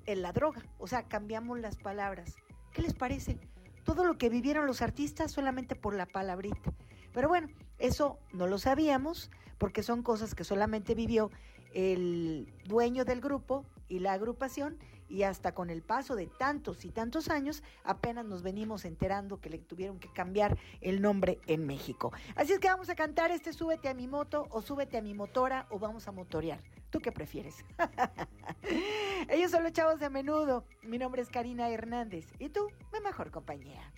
en la droga, o sea, cambiamos las palabras. ¿Qué les parece? Todo lo que vivieron los artistas solamente por la palabrita. Pero bueno, eso no lo sabíamos porque son cosas que solamente vivió el dueño del grupo y la agrupación, y hasta con el paso de tantos y tantos años apenas nos venimos enterando que le tuvieron que cambiar el nombre en México. Así es que vamos a cantar este Súbete a mi moto o Súbete a mi motora o vamos a motorear. ¿Tú qué prefieres? Ellos son los Chavos de A Menudo. Mi nombre es Karina Hernández y tú, mi mejor compañía.